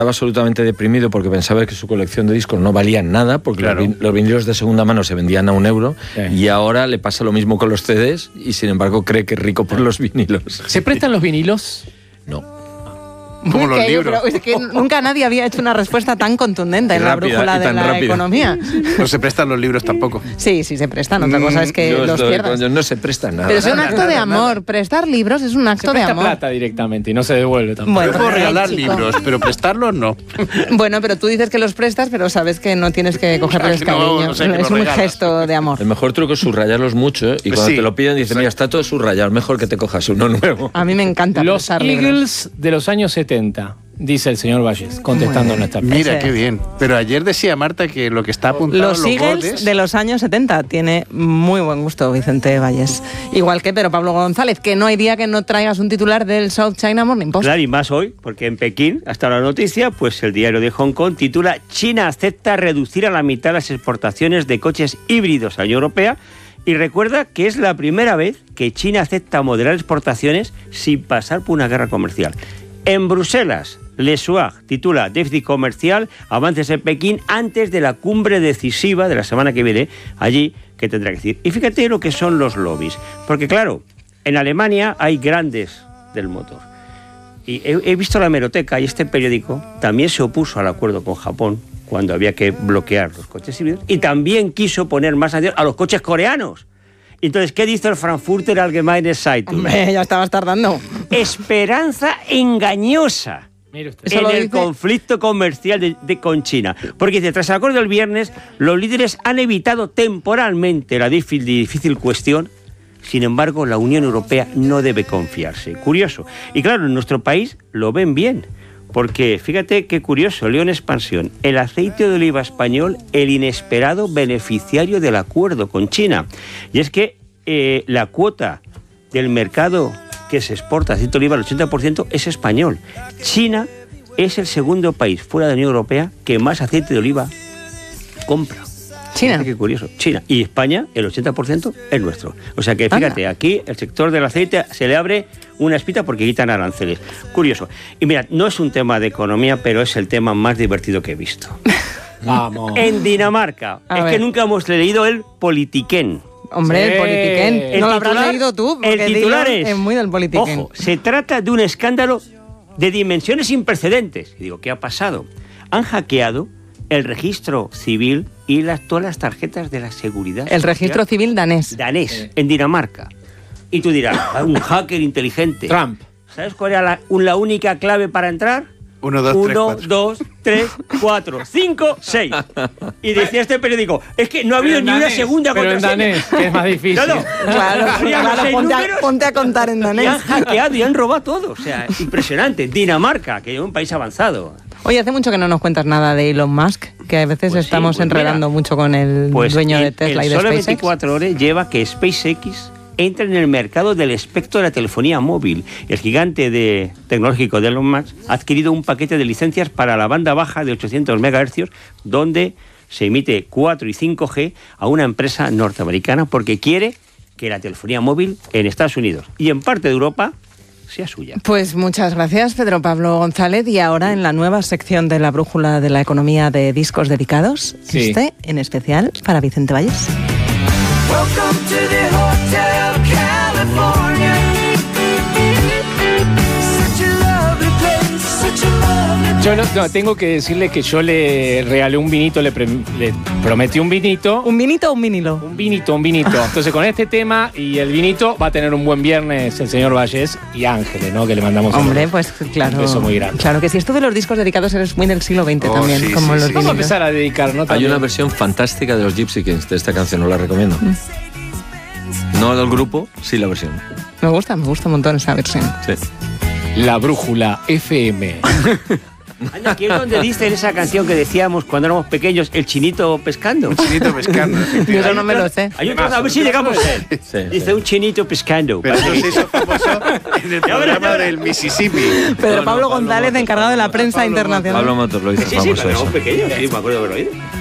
Estaba absolutamente deprimido porque pensaba que su colección de discos no valían nada, porque Claro. los vinilos de segunda mano se vendían a €1, y ahora le pasa lo mismo con los CDs y sin embargo cree que es rico por los vinilos. ¿Se prestan los vinilos? No. Como los libros. Pero es que nunca nadie había hecho una respuesta tan contundente en la Rápida, brújula y de tan la rápida. economía. No se prestan los libros tampoco. Sí, se prestan. Otra cosa es que los pierdas. No se presta nada. Pero es un acto de amor. Prestar libros es un Se acto de presta amor. plata directamente y no se devuelve tampoco. Bueno, Yo puedo ay, regalar chico. libros, pero prestarlos no. Bueno, pero tú dices que los prestas, pero sabes que no tienes que cogerles Que no, cariño. no sé, que es los un regalas. gesto de amor. El mejor truco es subrayarlos mucho y cuando Sí, te lo piden dicen, mira, está todo subrayado, mejor que te cojas uno nuevo. A mí me encanta Los prestar libros. Eagles de los años 70, dice el señor Valles, contestando nuestra pregunta. Mira, Ese. qué bien. Pero ayer decía Marta que lo que está apuntado Los en los Eagles bordes... de los años 70. Tiene muy buen gusto Vicente Valles. Igual que Pedro Pablo González, que no hay día que no traigas un titular del South China Morning Post. Claro, y más hoy, porque en Pekín, hasta la noticia, pues el diario de Hong Kong titula China acepta reducir a la mitad las exportaciones de coches híbridos a la Unión Europea y recuerda que es la primera vez que China acepta moderar exportaciones sin pasar por una guerra comercial. En Bruselas, Le Soir titula Déficit comercial, avances en Pekín antes de la cumbre decisiva de la semana que viene, allí que tendrá que decir. Y fíjate lo que son los lobbies, porque claro, en Alemania hay grandes del motor. Y he visto la hemeroteca y este periódico también se opuso al acuerdo con Japón cuando había que bloquear los coches híbridos y también quiso poner más atención a los coches coreanos. Entonces, ¿qué dice el Frankfurter Allgemeine Zeitung? Hombre, ya estabas tardando. Esperanza engañosa Mire usted. Eso en lo el dice- conflicto comercial con China. Porque dice, tras el acuerdo del viernes, los líderes han evitado temporalmente la difícil cuestión. Sin embargo, la Unión Europea no debe confiarse. Curioso. Y claro, en nuestro país lo ven bien. Porque, fíjate qué curioso, leo en Expansión, el aceite de oliva español, el inesperado beneficiario del acuerdo con China. Y es que la cuota del mercado que se exporta aceite de oliva, el 80%, es español. China es el segundo país fuera de la Unión Europea que más aceite de oliva compra. China. Fíjate qué curioso. China. Y España, el 80% es nuestro. O sea que fíjate, aquí el sector del aceite se le abre una espita porque quitan aranceles. Curioso. Y mira, no es un tema de economía, pero es el tema más divertido que he visto. Vamos. En Dinamarca. A Es ver. que nunca hemos leído el Politiquén. Hombre, el Sí. Politiquén. El No lo habrás titular- leído tú, porque el titular Dylan es muy del Politiquén. Ojo, se trata de un escándalo de dimensiones sin precedentes. Y digo, ¿qué ha pasado? Han hackeado el registro civil y todas las tarjetas de la seguridad El registro social civil danés. danés en Dinamarca. Y tú dirás, un hacker inteligente. Trump. ¿Sabes cuál era la única clave para entrar? 1, 2, 3, 4. 2, 3, 4, 5, 6. Y decía este periódico, es que no ha habido ni una segunda Pero en contraseña. danés, que es más difícil. No, no. Claro, Ponían los claro, 6 ponte números ponte a contar en y danés. han hackeado y han robado todo. O sea, impresionante. Dinamarca, que es un país avanzado. Oye, hace mucho que no nos cuentas nada de Elon Musk, que a veces Pues sí, estamos pues enredando mira, mucho con el dueño de Tesla y de solo SpaceX. 24 horas lleva que SpaceX entra en el mercado del espectro de la telefonía móvil. El gigante tecnológico de Elon Musk ha adquirido un paquete de licencias para la banda baja de 800 MHz, donde se emite 4 y 5G a una empresa norteamericana porque quiere que la telefonía móvil en Estados Unidos y en parte de Europa sea suya. Pues muchas gracias, Pedro Pablo González. Y ahora en la nueva sección de la brújula de la economía de discos dedicados, Sí. este en especial para Vicente Valles. Welcome to the Hotel California. Such a lovely place, such a lovely place. Yo no, tengo que decirle que yo le regalé un vinito, le prometí un vinito. ¿Un vinito o un vinilo? Un vinito. Entonces, con este tema y el vinito va a tener un buen viernes el señor Valles y Ángeles, ¿no? Que le mandamos Hombre, pues claro. un beso muy grande. Claro que si esto de los discos dedicados eres muy del siglo XX Oh, también, sí, como sí, los sí. Vamos a vinilos. empezar a dedicar, ¿no? Hay También. una versión fantástica de los Gypsy Kings de esta canción, os la recomiendo. No del grupo, sí la versión. Me gusta un montón esa versión. Sí. La Brújula FM. Anda, aquí es donde dice en esa canción que decíamos cuando éramos pequeños, el chinito pescando. Un chinito pescando. Yo eso no me lo sé. Hay un trozo, a ver si llegamos a él. Sí, Dice sí. un chinito pescando. Pero eso se hizo famoso en el programa del Mississippi. Pedro No, Pablo Pablo González, Motos, encargado de la prensa internacional. Pablo Motos lo hizo Sí, sí, famoso pero eso. éramos pequeños, sí, me acuerdo de haberlo oído.